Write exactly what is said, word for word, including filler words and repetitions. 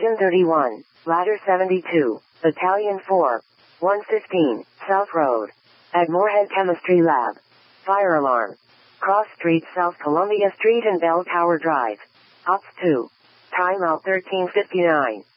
Engine thirty-one, Ladder seventy-two, Battalion four, one fifteen, South Road. At Moorhead Chemistry Lab. Fire alarm. Cross Street, South Columbia Street and Bell Tower Drive. Ops two. Timeout thirteen fifty-nine.